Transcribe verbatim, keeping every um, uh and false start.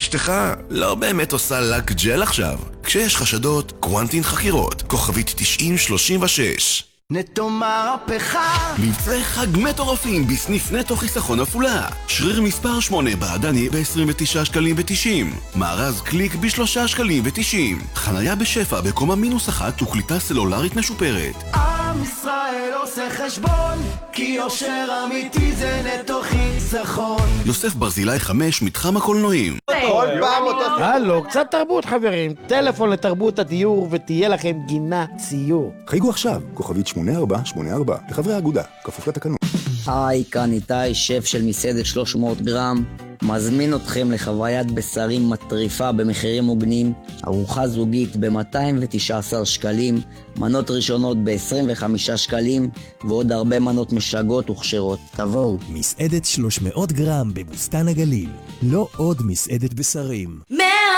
אשתך לא באמת עושה לק ג'ל עכשיו. כשיש חשדות, קוונטין חקירות, כוכבית תשעים שלושים ושש. נטו מהפכה, מבצעי חג מטורפים בסניף נטו חיסכון עפולה. שריר מספר שמונה בעדני ב-עשרים ותשעה שקלים ו-תשעים. מארז קליק ב-שלושה שקלים ו-תשעים. חניה בשפע בקומה מינוס אחת וקליטה סלולרית משופרת. עם ישראל עושה חשבון, כי יושר אמיתי זה נטו חיסכון. יוסף ברזילי חמש, מתחם הקולנועים. כל פעם אותו... הלו, קצת תרבות חברים. טלפון לתרבות הדיור ותהיה לכם גינה ציור. חייגו עכשיו, כוכבית שמונה ארבע שמונה ארבע, לחברי האגודה, כפוף לתקנון. היי, כאן איתי, שף של מסעדת שלוש מאות גרם. מזמין אתכם לחוויית בשרים מטריפה במחירים מוגנים, ארוחה זוגית ב-מאתיים ותשעה עשר שקלים, מנות ראשונות ב-עשרים וחמישה שקלים, ועוד הרבה מנות משגות וכשרות. תבואו. מסעדת שלוש מאות גרם בבוסתן הגליל, לא עוד מסעדת בשרים.